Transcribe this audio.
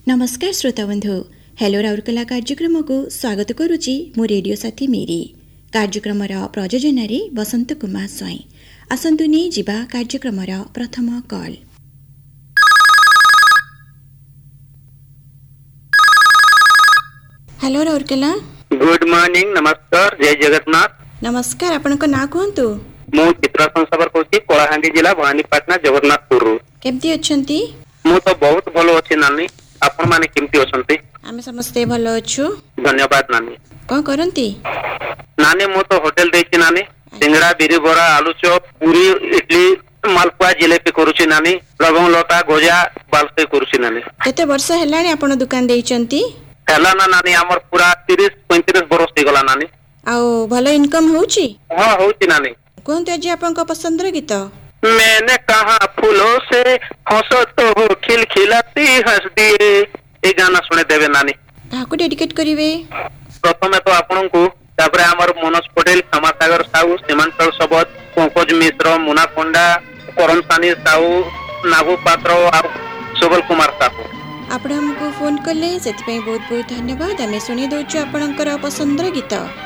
नमस्कार श्रोता बंधु, हेलो राउरकेला कार्यक्रम को स्वागत करुच्ची मो रेडियो साथी मेरी। कार्यक्रम प्रयोजन बसंत कुमार स्वाई। आसंतुनी जीवा कार्यक्रम प्रथम call. Hello Rourkela. Good morning, नमस्कार, जय जगन्नाथ। नमस्कार, आपन को ना कहंतु। मु चित्रासन सबर कहूची, कलाहांडी जिला भवानीपाटना जगन्नाथपुर। केमती अछंती? मु तो बहुत भलो अछि नानी, आपण माने केमती अछंती? आमे समस्ते भलो अछु। धन्यवाद नानी। कोन करंती? नानी मु तो होटल देछि नानी, सिंगड़ा, बिरी बरा, आलू चॉप, पूरी, इडली, मालपुआ, जिलेबी करूची नानी, लवंग लता, गोजा, बालसे करूची नानी। केते वर्ष हेलाणी आपण दुकान देइचंती? हेला ना नानी, हमर पूरा 30-35 बरस हो गला नानी। आउ भलो इनकम होउची? हां होउची नानी। कोन आज आपण को पसंद रे गीत? मैंने कहा फूलों से हंसो तो खिलखिलाती हंस दिए, ये गाना सुने देवे नानी। काको डेडिकेट करिवे? प्रथमे तो आपन को, तापरे हमर मनोज पटेल, क्षमासागर साहू, सीमांचल सबत, पंकज मिश्र, मुना पंडा, करम सानी साहू, नागू पात्र और सुबल कुमार साहू। आपण हमको फोन कले सेति बहुत बहुत धन्यवाद। हमें सुनी दउछु आपनकर पसंद रे गीत।